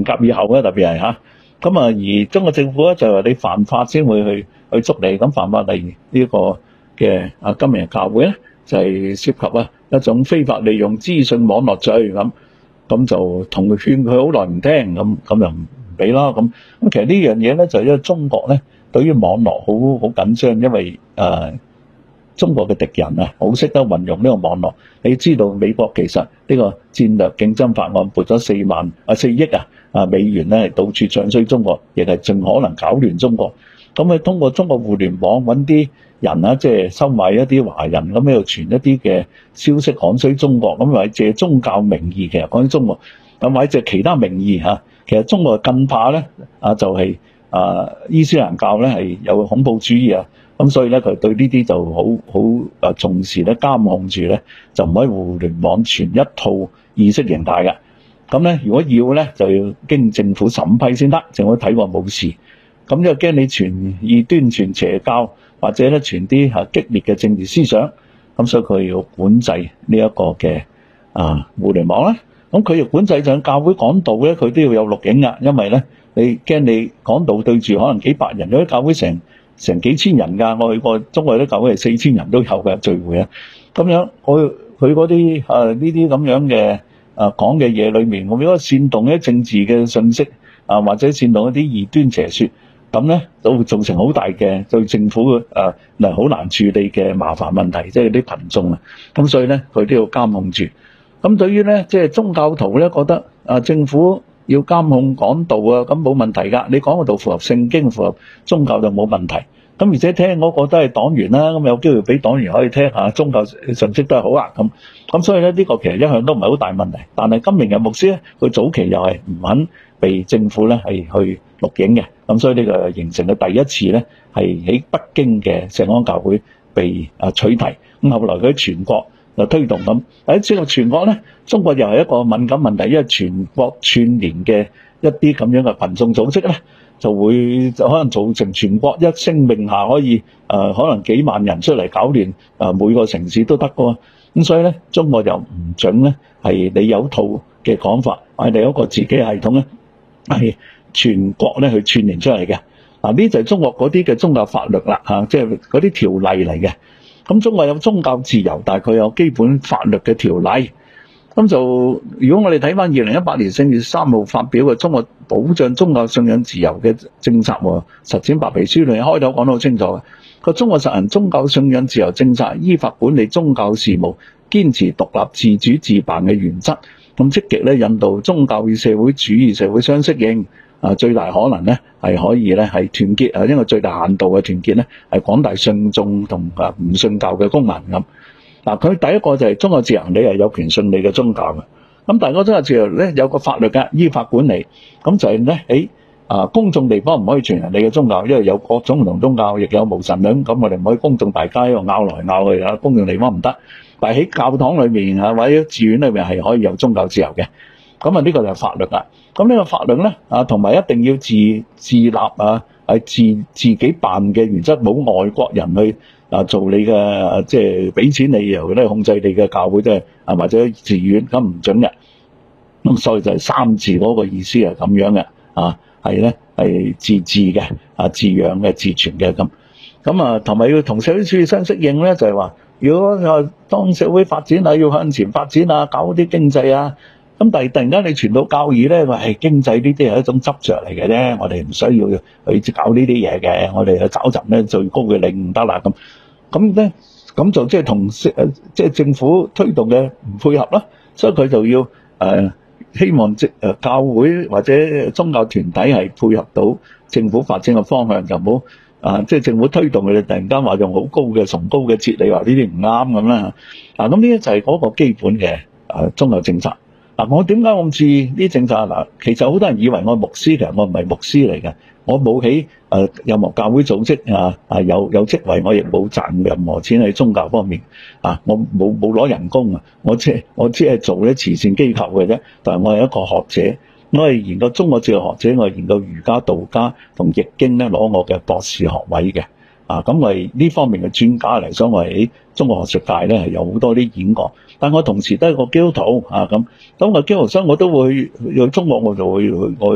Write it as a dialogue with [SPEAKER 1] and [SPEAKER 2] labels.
[SPEAKER 1] 甲以後咧，特別係嚇。咁而中國政府咧就話你犯法先會去捉你，咁犯法例如呢個嘅金明教會咧就係涉及一種非法利用資訊網絡罪咁就同佢勸佢好耐唔聽，咁就唔俾啦。咁其實呢樣嘢咧就因為中國咧對於網絡好緊張，因為中國嘅敵人好識得運用呢個網絡。你知道美國其實呢個戰略競爭法案撥咗4億美元咧，係到處唱衰中國，亦係盡可能搞亂中國。咁佢通過中國互聯網揾啲人即係收買一啲華人，咁喺度傳一啲嘅消息講衰中國，咁或者借宗教名義其實講衰中國，咁或者借其他名義其實中國更怕咧就係伊斯蘭教咧係有恐怖主義咁所以咧佢對呢啲就好重視咧，監控住咧，就唔可以互聯網傳一套意識形態嘅。咁咧如果要咧就要經政府審批先得，政府睇過冇事。咁因為驚你傳異端、傳邪教，或者咧傳啲激烈嘅政治思想，咁所以佢要管制呢一個嘅互聯網啦。咁佢要管制就教會講道咧，佢都要有錄影㗎，因為咧你驚你講道對住可能幾百人，有啲教會成幾千人㗎。我去過中國啲教會係4000人都有嘅聚會咁樣佢嗰啲呢啲咁樣嘅講嘅嘢裏面，我如果煽動一啲政治嘅信息或者煽動一啲異端邪說，咁咧都會造成好大嘅對政府好難處理嘅麻煩問題，即係啲群眾咁所以咧佢都要監控住。咁對於咧即係宗教徒咧覺得政府要監控講道咁冇問題㗎，你講嘅道符合聖經、符合宗教就冇問題。咁而且聽嗰個都係黨員啦，咁有機會俾黨員可以聽下宗教信息都係好咁所以咧呢個其實一向都唔係好大問題。但係金明日牧師咧，佢早期又係唔肯被政府咧係去錄影嘅，咁所以呢個形成嘅第一次咧係喺北京嘅聖安教會被取締。咁後來佢喺全國就推動咁，喺之後全國咧，中國又係一個敏感問題，因為全國串聯嘅一啲咁樣嘅群眾組織咧，就可能造成全國一聲命下可以可能幾萬人出嚟搞亂每個城市都得㗎。咁所以咧，中國又唔準咧係你有套嘅講法，係你有一個自己系統咧係全國咧去串聯出嚟嘅。呢就係中國嗰啲嘅宗教法律啦，即係嗰啲條例嚟嘅。咁中國有宗教自由，但係佢有基本法律嘅條例。咁就如果我哋睇翻2018年4月3號發表嘅中國保障宗教信仰自由嘅政策實踐白皮書裏開頭講得好清楚嘅，個中國實行宗教信仰自由政策，依法管理宗教事務，堅持獨立自主自辦嘅原則，咁積極咧引導宗教與社會主義社會相適應。最大可能咧係可以咧係團結因為最大限度嘅團結咧係廣大信眾同唔信教嘅公民咁。佢第一個就係宗教自由，你係有權信你嘅宗教嘅。咁第二個宗教自由咧有個法律嘅依法管理，咁就係咧喺公眾地方唔可以傳人你嘅宗教，因為有各種唔同宗教，亦有無神論，咁我哋唔可以公眾大街喺度拗來拗去公眾地方唔得。但係喺教堂裏面或者寺院裏面係可以有宗教自由嘅。咁呢個就係法律啦。咁呢個法律咧同埋一定要自立係自己辦嘅原則，冇外國人去做你嘅即係俾錢你由咧控制你嘅教會，即係或者寺院，咁唔準嘅。咁所以就係三自嗰個意思係咁樣嘅係咧係自治嘅自養嘅自存嘅咁同埋要同社會主義相適應咧，就係話如果當社會發展要向前發展搞啲經濟咁但係突然間你傳到教義咧，話係經濟呢啲係一種執着嚟嘅啫，我哋唔需要去搞呢啲嘢嘅，我哋去找尋咧最高嘅領悟得啦咁咧，咁就即係同即係政府推動嘅唔配合啦，所以佢就要希望教會或者宗教團體係配合到政府發展嘅方向，就唔好即係政府推動佢哋突然間話用好高嘅崇高嘅哲理話呢啲唔啱咁啦。咁呢啲就係嗰個基本嘅宗教政策。我點解咁注意呢啲政策？其實好多人以為我係牧師，其實我唔係牧師嚟嘅。我冇喺任何教會組織有職位，我亦冇賺任何錢喺宗教方面我冇攞人工我只係做啲慈善機構嘅啫。但係我係一個學者，我係研究中國哲學學者，我係研究儒家、道家同易經咧攞我嘅博士學位嘅。咁我係呢方面嘅專家嚟，所以我喺中國學術界咧係有好多啲演講。但我同時都係個基督徒咁我基督徒，所以我都會去中國，我就會去